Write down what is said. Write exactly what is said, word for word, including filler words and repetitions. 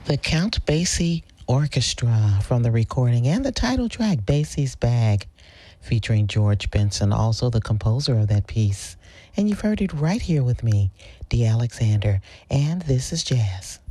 The Count Basie Orchestra from the recording and the title track, Basie's Bag, featuring George Benson, also the composer of that piece. And you've heard it right here with me, Dee Alexander, and this is Jazz.